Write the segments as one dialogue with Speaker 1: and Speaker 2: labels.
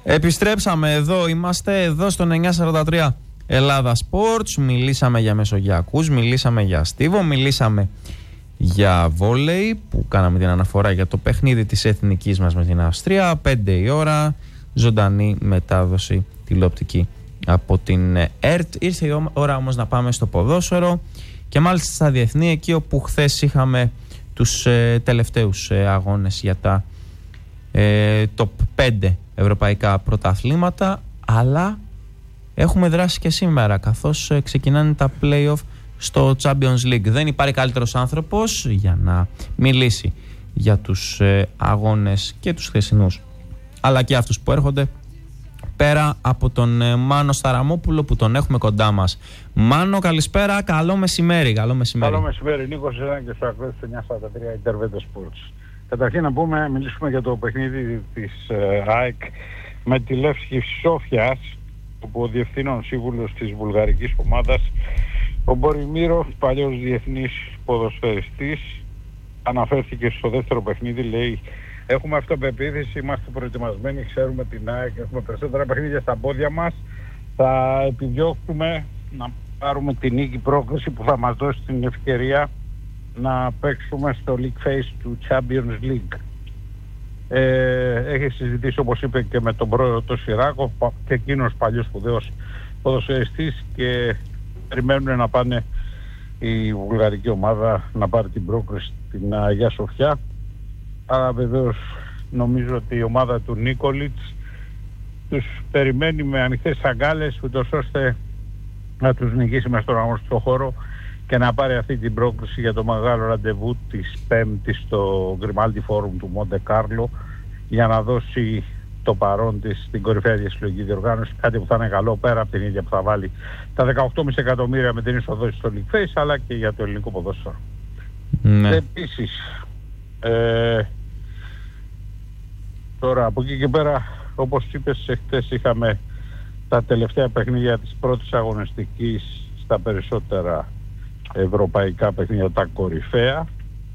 Speaker 1: Επιστρέψαμε εδώ, είμαστε εδώ στο 943 Ελλάδα Sports. Μιλήσαμε για μεσογειακούς, μιλήσαμε για Στίβο, μιλήσαμε για βόλεϊ που κάναμε την αναφορά για το παιχνίδι της εθνικής μας με την Αυστρία. 5 η ώρα, ζωντανή μετάδοση τηλεοπτική από την ΕΡΤ. Ήρθε η ώρα όμως να πάμε στο ποδόσφαιρο και μάλιστα στα διεθνή, εκεί όπου χθες είχαμε τους τελευταίους αγώνες για τα top 5 ευρωπαϊκά πρωταθλήματα, αλλά έχουμε δράσει και σήμερα καθώς ξεκινάνε τα play-off στο Champions League. Δεν υπάρχει καλύτερος άνθρωπος για να μιλήσει για τους αγώνες και τους χθεσινούς αλλά και αυτούς που έρχονται, πέρα από τον Μάνο Σταραμόπουλο που τον έχουμε κοντά μας. Μάνο, καλησπέρα, καλό μεσημέρι. Καλό
Speaker 2: μεσημέρι, Νίκος Ζεράν και στο ακρόαση του 943 Intervete Sports. Καταρχήν να μιλήσουμε για το παιχνίδι της ΑΕΚ με τη Λεύσκη Σόφιας, όπου ο διευθύνων σύμβουλος της βουλγαρικής ομάδας, ο Μποριμίροφ, παλιός διεθνής ποδοσφαιριστής, αναφέρθηκε στο δεύτερο παιχνίδι, λέει: έχουμε αυτοπεποίθηση, είμαστε προετοιμασμένοι, ξέρουμε την ΑΕΚ, έχουμε περισσότερα παιχνίδια στα πόδια μας, θα επιδιώκουμε να πάρουμε την νίκη πρόκληση που θα μας δώσει την ευκαιρία να παίξουμε στο League Phase του Champions League. Έχει συζητήσει, όπως είπε, και με τον πρόεδρο τον Σιράκο, και εκείνος παλιός σπουδαίος ποδοσφαιριστής, και περιμένουν να πάνε η βουλγαρική ομάδα να πάρει την πρόκριση στην Αγία Σοφιά. Αλλά βεβαίως νομίζω ότι η ομάδα του Νίκολιτς τους περιμένει με ανοιχτές αγκάλες, ούτως ώστε να τους νικήσει μες στον αγωνιστικό χώρο και να πάρει αυτή την πρόκριση για το μεγάλο ραντεβού της Πέμπτης στο Grimaldi Forum του Μοντε Κάρλο, για να δώσει το παρόν της στην κορυφαία διασυλλογική διοργάνωση, κάτι που θα είναι καλό πέρα από την ίδια που θα βάλει τα 18,5 εκατομμύρια με την είσοδο στο League Phase, αλλά και για το ελληνικό ποδόσφαιρο. Ναι. Επίσης, τώρα από εκεί και πέρα, όπως είπες, χτες είχαμε τα τελευταία παιχνίδια της πρώτης αγωνιστικής στα περισσότερα ευρωπαϊκά παιχνίδια, τα κορυφαία.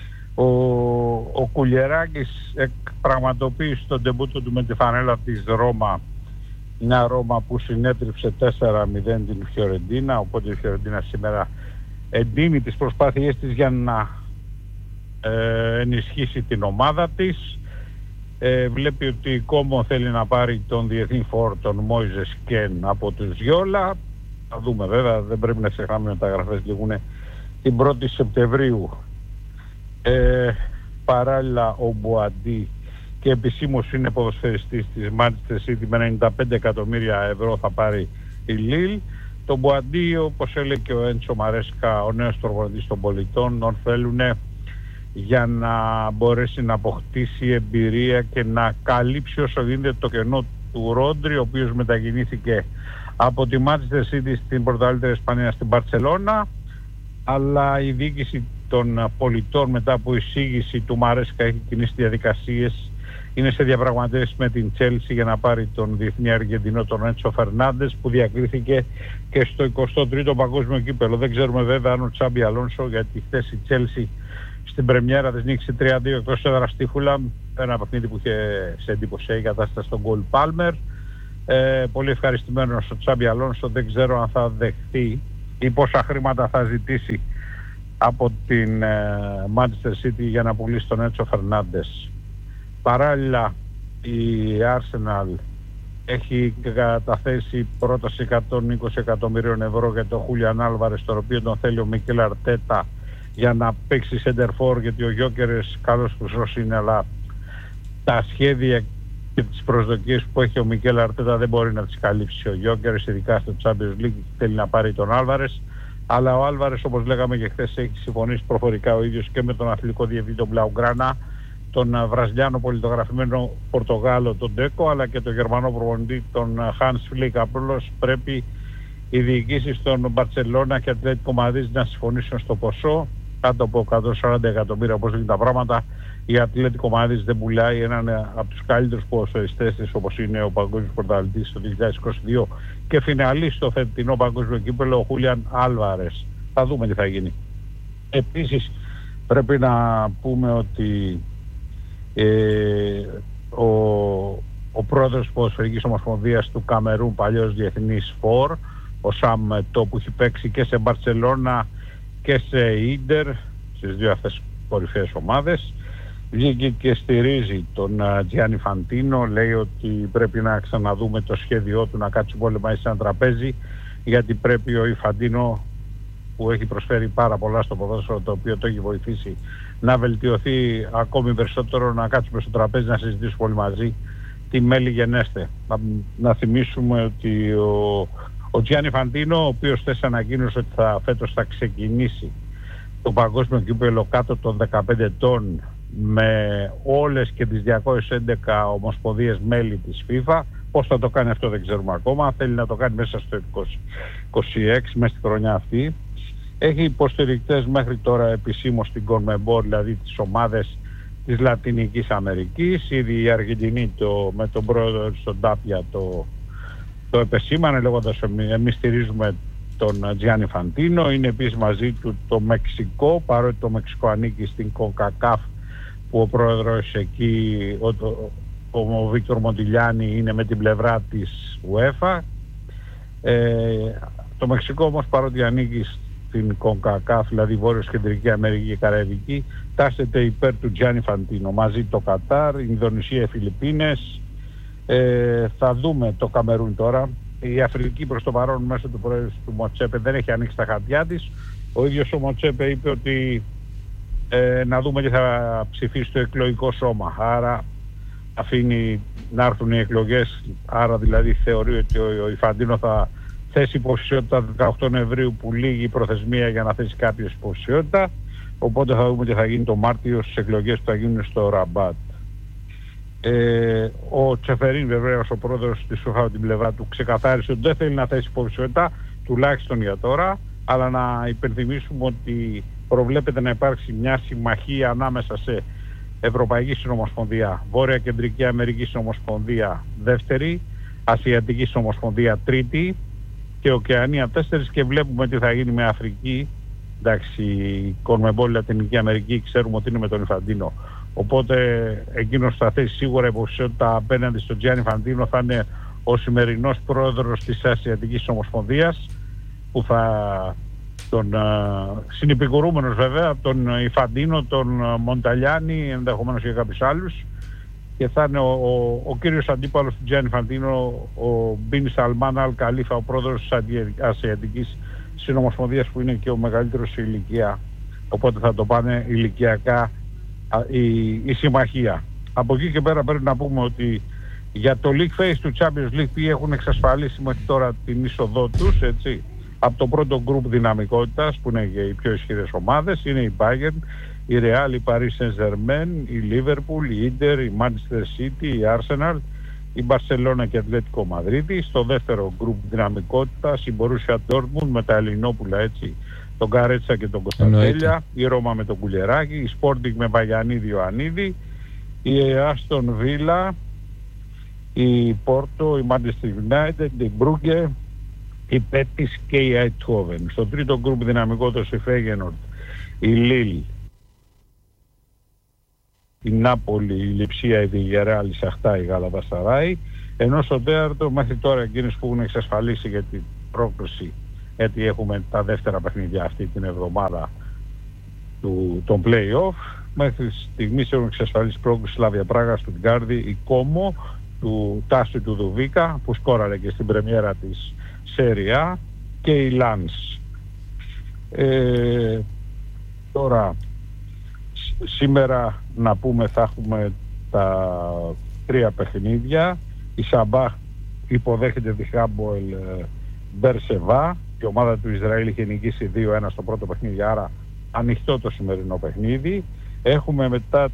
Speaker 2: Ο Κουλιεράκης πραγματοποίησε τον ντεμπούτο του με τη φανέλα της Ρώμα, μια Ρώμα που συνέτριψε 4-0 την Φιωρεντίνα, οπότε η Φιωρεντίνα σήμερα εντείνει τις προσπάθειές της για να ενισχύσει την ομάδα της. Βλέπει ότι η Κόμο θέλει να πάρει τον διεθνή φόρ, τον Μόιζες Κεν, από τους Γιόλα. Θα δούμε, βέβαια, δεν πρέπει να ξεχνάμε ότι τα γραφές λήγουν την 1η Σεπτεμβρίου. Παράλληλα, ο Μπουαντί, και επισήμως είναι ποδοσφαιριστής της Manchester City, με 95 εκατομμύρια ευρώ θα πάρει η Λίλ. Το Μπουαντί, όπως έλεγε και ο Έντσο Μαρέσκα, ο νέος προπονητής των πολιτών, τον θέλουν για να μπορέσει να αποκτήσει εμπειρία και να καλύψει όσο γίνεται το κενό του Ρόντρι, ο οποίος μετακινήθηκε από τη Manchester City στην πρωταθλήτρια Ισπανία, στην Μπαρτσελώνα. Αλλά η διοίκηση των πολιτών, μετά από εισήγηση του Μαρέσκα, έχει κινήσει διαδικασίες. Είναι σε διαπραγματεύσεις με την Chelsea για να πάρει τον διεθνή Αργεντινό, τον Έντσο Φερνάντες, που διακρίθηκε και στο 23ο Παγκόσμιο Κύπελλο. Δεν ξέρουμε βέβαια αν ο Τσάμπι Αλόνσο, γιατί χθες η Chelsea στην πρεμιέρα της νίκησε 3-2 εκτός έδρας στη Φούλαμ, ένα παιχνίδι που είχε σε εντυπωσιακή κατάσταση στον Γκολ Πάλμερ. Πολύ ευχαριστημένος ο Τσάμπι Αλόνσο, δεν ξέρω αν θα δεχθεί ή πόσα χρήματα θα ζητήσει από την Manchester City για να πουλήσει τον Έντσο Φερνάντες. Παράλληλα, η Arsenal έχει καταθέσει πρόταση 120 εκατομμυρίων ευρώ για τον Χούλιαν Άλβαρες, τον οποίο τον θέλει ο Μικέλ Αρτέτα για να παίξει center for, γιατί ο Γιόκερες καλός ποσός είναι, αλλά τα σχέδια και τις προσδοκίες που έχει ο Μικέλ Αρτέτα δεν μπορεί να τις καλύψει ο Γιόκερες, ειδικά στο Champions League. Θέλει να πάρει τον Άλβαρες, αλλά ο Άλβαρες, όπως λέγαμε και χθες, έχει συμφωνήσει προφορικά ο ίδιος και με τον αθλητικό διευθυντή τον Μπλαουγκράνα, τον βραζιλιάνο πολιτογραφημένο Πορτογάλο τον Ντέκο, αλλά και τον γερμανό προπονητή τον Hans Flick. Απλώς πρέπει οι διοικήσεις των Μπαρτσελώνα και Ατλέτικο Μαδρίτης να συμφωνήσουν στο ποσό, κάτω από 140 εκατομμύρια όπως είναι τα πράγματα. Η Ατλέτικο Μαδρίτης δεν πουλάει έναν από τους καλύτερους ποδοσφαιριστές της, όπως είναι ο παγκόσμιος πρωταθλητής το 2022 και φιναλίστ στο φετινό παγκόσμιο κύπελλο, ο Χούλιαν Άλβαρες. Θα δούμε τι θα γίνει. Επίσης πρέπει να πούμε ότι ο πρόεδρος της Ποδοσφαιρικής Ομοσπονδίας του Καμερούν, παλιός διεθνής φορ, ο Σαμ Το, που έχει παίξει και σε Μπαρσελόνα και σε Ίντερ, στις δύο αυτές κορυφαίες ομάδες. Βγήκε και στηρίζει τον Τζιάννι Φαντίνο, λέει ότι πρέπει να ξαναδούμε το σχέδιό του, να κάτσει όλοι μαζί σε ένα τραπέζι, γιατί πρέπει ο Ιφαντίνο, που έχει προσφέρει πάρα πολλά στο ποδόσφαιρο, το οποίο το έχει βοηθήσει να βελτιωθεί ακόμη περισσότερο, να κάτσουμε στο τραπέζι να συζητήσουμε όλοι μαζί τι μέλη γενέστε. Να θυμίσουμε ότι ο Τζιάννι Φαντίνο, ο οποίος θες ανακοίνωσε ότι φέτος θα ξεκινήσει το παγκόσμιο κύπελλο κάτω των 15 ετών με όλες και τις 211 ομοσπονδίες μέλη της FIFA. Πώς θα το κάνει αυτό δεν ξέρουμε ακόμα. Θέλει να το κάνει μέσα στο 26, μέσα στη χρονιά αυτή. Έχει υποστηρικτές μέχρι τώρα επισήμως στην CONMEBOL, δηλαδή τις ομάδες της Λατινικής Αμερικής. Ήδη η Αργεντινή με τον πρόεδρο στον Τάπια το επεσήμανε, λέγοντας εμείς στηρίζουμε τον Τζιάννι Φαντίνο. Είναι επίσης μαζί του το Μεξικό, παρότι το Μεξικό ανήκει στην CONCACAF, που ο πρόεδρος εκεί, ο Βίκτορ Μοντιλιάνι, είναι με την πλευρά της UEFA. Το Μεξικό όμως, παρότι ανήκει στην CONCACAF, δηλαδή Βόρειος Κεντρική Αμερική και Καραϊβική, τάσσεται υπέρ του Τζιάννι Φαντίνο. Μαζί το Κατάρ, η Ινδονησία, οι Φιλιππίνες. Θα δούμε το Καμερούν τώρα. Η Αφρική προς το παρόν μέσω του πρόεδρου του Μοτσέπε δεν έχει ανοίξει τα χαρτιά της. Ο ίδιος ο Μοτσέπε είπε ότι να δούμε και θα ψηφίσει το εκλογικό σώμα. Άρα αφήνει να έρθουν οι εκλογές. Άρα δηλαδή θεωρεί ότι ο Ιφαντίνο θα θέσει υποψηφιότητα 18 Νοεμβρίου, που λύγει η προθεσμία για να θέσει κάποιος υποψηφιότητα. Οπότε θα δούμε τι θα γίνει το Μάρτιο στις εκλογές που θα γίνουν στο Ραμπάτ. Ο Τσεφερίν, βεβαίως, ο πρόεδρος της FIFA από την πλευρά του, ξεκαθάρισε ότι δεν θέλει να θέσει υποψηφιότητα, τουλάχιστον για τώρα, αλλά να υπενθυμίσουμε ότι προβλέπεται να υπάρξει μια συμμαχία ανάμεσα σε Ευρωπαϊκή Συνομοσπονδία, Βόρεια Κεντρική Αμερική Συνομοσπονδία δεύτερη, Ασιατική Συνομοσπονδία τρίτη και Οκεανία 4, και βλέπουμε τι θα γίνει με Αφρική. Εντάξει, η CONMEBOL, Λατινική Αμερική, ξέρουμε ότι είναι με τον Ιφαντίνο. Οπότε εκείνος θα θέσει σίγουρα υποψηφιότητα απέναντι στον Τζιάννι Φαντίνο. Θα είναι ο σημερινός πρόεδρος της Ασιατικής Ομοσπονδίας, που θα τον συνυπηκορούμενος βέβαια, τον Ιφαντίνο, τον Μονταλιάνι, ενδεχομένως και κάποιους άλλους, και θα είναι ο κύριος αντίπαλος του Τζιάννι Φαντίνο, ο Μπιν Σαλμάν Αλ Καλίφα, ο πρόεδρος της Ασιατικής Συνομοσπονδίας, που είναι και ο μεγαλύτερος σε ηλικία. Οπότε θα το πάνε ηλικιακά η συμμαχία. Από εκεί και πέρα πρέπει να πούμε ότι για το League Phase του Champions League έχουν εξασφαλίσει μέχρι τώρα την είσοδό τους, έτσι, από το πρώτο γκρουπ δυναμικότητας, που είναι και οι πιο ισχυρές ομάδες. Είναι η Bayern, η Real, η Paris Saint-Germain, η Liverpool, η Inter, η Manchester City, η Arsenal, η Barcelona και η Ατλέτικο Μαδρίτη. Στο δεύτερο γκρουπ δυναμικότητας η Borussia Dortmund με τα Ελληνόπουλα, έτσι, τον Καρέτσα και τον Κωνσταντέλια, η Ρώμα με τον Κουλεράκη, η Sporting με Βαγιανίδη Ιωαννίδη, η Άστον Βίλα, η Πόρτο, η Manchester United, η Μπρούγκε, η Πέτις και η Αιτχόβεν. Στο τρίτο γκρουπ δυναμικότητας η Φέγενορντ, η Λίλ, η Νάπολη, η Λιψία, η Βιγεράλ, η Σαχτά, η Γαλατασαράι. Ενώ στο τέταρτο, μέχρι τώρα εκείνες που έχουν εξασφαλίσει για την πρόκριση, γιατί έχουμε τα δεύτερα παιχνίδια αυτή την εβδομάδα των play-off, μέχρι στιγμής έχουν εξασφαλίσει πρόκριση Σλάβια Πράγα, Στουτγκάρδη, η Κόμο, του Τάσου του Δουβίκα, που σκόραρε και στην πρεμιέρα της Σέρια, και η Λάνς. Τώρα σήμερα να πούμε θα έχουμε τα τρία παιχνίδια. Η Σαμπάχ υποδέχεται τη Χάμπολ Μπερσεβά. Η ομάδα του Ισραήλ είχε νικήσει 2-1 στο πρώτο παιχνίδι, άρα ανοιχτό το σημερινό παιχνίδι. Έχουμε μετά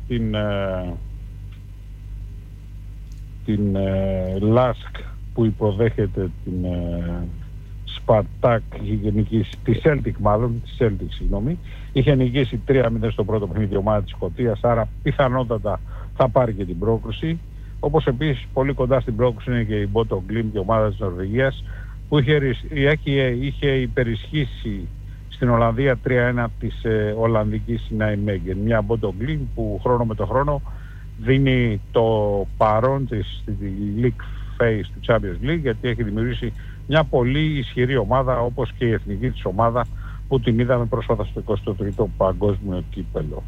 Speaker 2: την Λάσκ που υποδέχεται την Σπαρτάκ, τη Celtic μάλλον, είχε νικήσει 3-0 στο πρώτο παιχνίδι η ομάδα της Σκωτίας, άρα πιθανότατα θα πάρει και την πρόκριση. Όπως επίσης πολύ κοντά στην πρόκριση είναι και η Μπότο Γκλιμ, η ομάδα της Νορβηγίας, που είχε υπερισχύσει στην Ολλανδία 3-1 της Ολλανδικής Νάιμέγγεν. Μια Μπότο Γκλιμ που χρόνο με το χρόνο δίνει το παρόν της στη League Phase του Champions League, γιατί έχει δημιουργήσει μια πολύ ισχυρή ομάδα, όπως και η εθνική της ομάδα που την είδαμε πρόσφατα στο 23ο Παγκόσμιο Κύπελλο.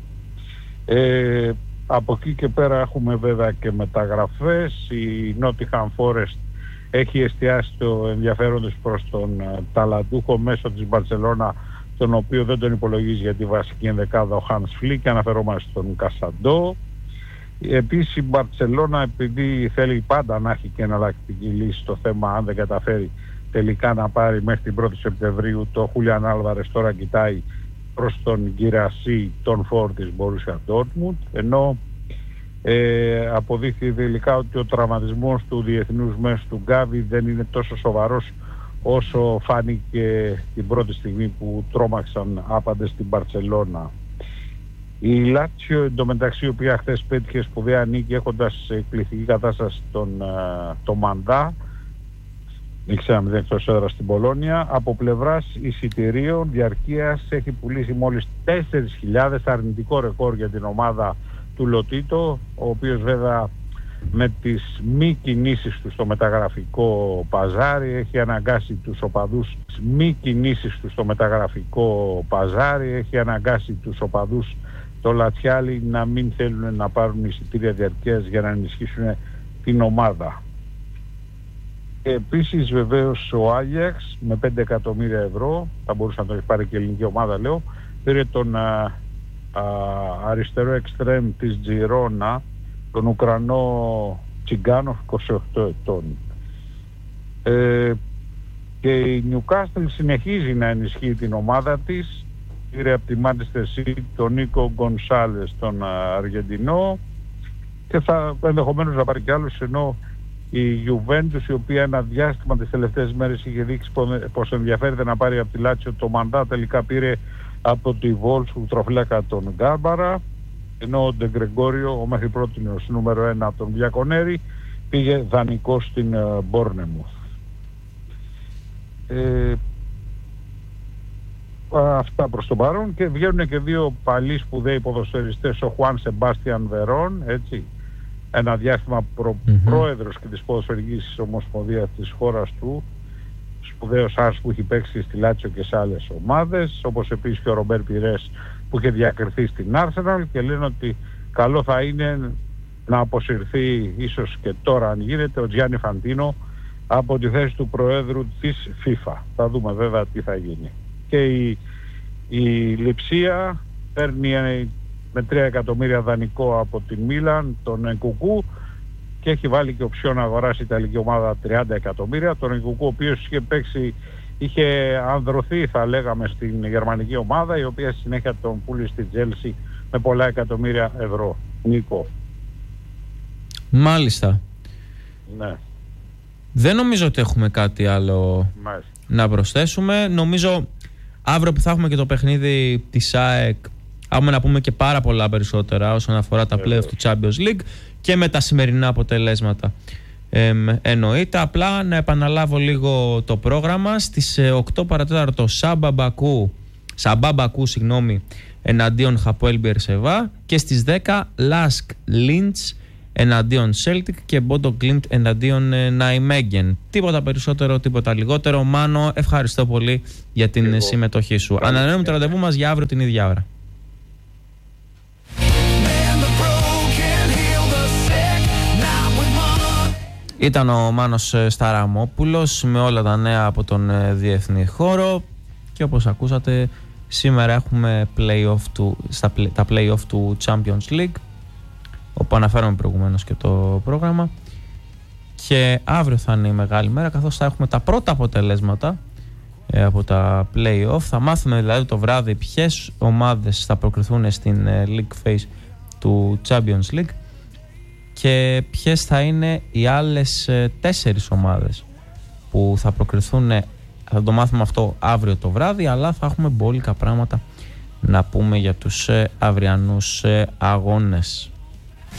Speaker 2: Από εκεί και πέρα έχουμε βέβαια και μεταγραφές. Η Nottingham Forest έχει εστιάσει το ενδιαφέρον της προς τον ταλαντούχο μέσω της Μπαρτσελώνα, τον οποίο δεν τον υπολογίζει για τη βασική ενδεκάδα ο Hans Flick, και αναφερόμαστε στον Κασαντό. Επίσης η Μπαρτσελώνα, επειδή θέλει πάντα να έχει και εναλλακτική λύση στο θέμα, αν δεν καταφέρει τελικά να πάρει μέχρι την 1η Σεπτεμβρίου το Χούλιαν Άλβαρες, τώρα κοιτάει προς τον Γκυρασί, τον Φόρ της Μπορούσια Ντόρτμουντ, ενώ αποδείχθηκε τελικά ότι ο τραυματισμός του διεθνούς μέσου του Γκάβι δεν είναι τόσο σοβαρός όσο φάνηκε την πρώτη στιγμή που τρόμαξαν άπαντες στην Μπαρτσελώνα. Η Λάτσιο εντωμεταξύ, η οποία χθες πέτυχε σπουδαία νίκη έχοντας σε εκπληκτική κατάσταση το Μαντά, νίξαμε 0 εκτός έδρας στην Πολόνια, από πλευράς εισιτηρίων διαρκείας έχει πουλήσει μόλις 4.000, αρνητικό ρεκόρ για την ομάδα του Λοτίτο, ο οποίος βέβαια με τις μη κινήσεις του στο μεταγραφικό παζάρι έχει αναγκάσει τους οπαδούς το Λατσιάλι να μην θέλουν να πάρουν εισιτήρια διαρκείας για να ενισχύσουν την ομάδα. Επίσης βεβαίως ο Άγιαξ με 5 εκατομμύρια ευρώ, θα μπορούσε να το έχει πάρει και η ελληνική ομάδα λέω, πήρε τον αριστερό εξτρέμ της Τζιρόνα, τον Ουκρανό Τσιγκάνοφ, 28 ετών. Και η Νιουκάστελ συνεχίζει να ενισχύει την ομάδα της. Πήρε από τη Manchester City τον Νίκο Γκονσάλες, τον Αργεντινό, και θα ενδεχομένως να πάρει κι άλλους, ενώ η Juventus, η οποία ένα διάστημα τις τελευταίες μέρες είχε δείξει πως ενδιαφέρεται να πάρει από τη Λάτσιο το Μαντά, τελικά πήρε από τη Βόλς του τροφυλάκα τον Γκάρμπαρα, ενώ ο Ντε Γκρεγόριο, ο μέχρι πρότινος νούμερο 1 από τον Μπιακονέρη, πήγε δανεικό στην Μπόρνεμουθ. Αυτά προς το παρόν, και βγαίνουν και δύο παλιοί σπουδαίοι ποδοσφαιριστές, ο Χουάν Σεμπάστιαν Βερόν, έτσι, ένα διάστημα πρόεδρος και της ποδοσφαιρικής ομοσπονδίας της χώρας του, σπουδαίος άσος που έχει παίξει στη Λάτσιο και σε άλλες ομάδες, όπως επίσης και ο Ρομπέρ Πιρές που είχε διακριθεί στην Arsenal, και λένε ότι καλό θα είναι να αποσυρθεί ίσως και τώρα αν γίνεται ο Τζιάννι Φαντίνο από τη θέση του Προέδρου της FIFA. Θα δούμε βέβαια τι θα γίνει. Και η Λειψία παίρνει με 3 εκατομμύρια δανεικό από τη Μίλαν τον Ενκουκού, και έχει βάλει και οψιόν να αγοράσει η Ιταλική ομάδα 30 εκατομμύρια. Τον Ενκουκού, ο οποίος είχε ανδρωθεί θα λέγαμε στην γερμανική ομάδα, η οποία στη συνέχεια τον πούλησε στη Τζέλσι με πολλά εκατομμύρια ευρώ. Νίκο.
Speaker 1: Μάλιστα.
Speaker 2: Ναι.
Speaker 1: Δεν νομίζω ότι έχουμε κάτι άλλο να προσθέσουμε. Νομίζω αύριο που θα έχουμε και το παιχνίδι της ΑΕΚ, έχουμε να πούμε και πάρα πολλά περισσότερα όσον αφορά τα play-off του Champions League και με τα σημερινά αποτελέσματα. Εννοείται. Απλά να επαναλάβω λίγο το πρόγραμμα. Στις 8 παρατέταρτο Σαμπά Μπακού εναντίον Χαποέλ Μπιερσεβά, και στις 10 Λάσκ Λίντς εναντίον Celtic και Μπόντο Γκλίμπτ εναντίον Ναϊμέγγεν. Τίποτα περισσότερο, τίποτα λιγότερο. Μάνο, ευχαριστώ πολύ για την συμμετοχή σου. Ανανεώνουμε το ραντεβού μας για αύριο την ίδια ώρα. Ήταν ο Μάνος Σταραμόπουλος με όλα τα νέα από τον διεθνή χώρο, και όπως ακούσατε σήμερα έχουμε τα play-off του Champions League, όπου αναφέραμε προηγουμένως και το πρόγραμμα, και αύριο θα είναι η μεγάλη μέρα, καθώς θα έχουμε τα πρώτα αποτελέσματα από τα play-off. Θα μάθουμε δηλαδή το βράδυ ποιες ομάδες θα προκριθούν στην League Phase του Champions League και ποιες θα είναι οι άλλες 4 ομάδες που θα προκριθούν. Θα το μάθουμε αυτό αύριο το βράδυ, αλλά θα έχουμε μπόλικα πράγματα να πούμε για τους αυριανούς αγώνες.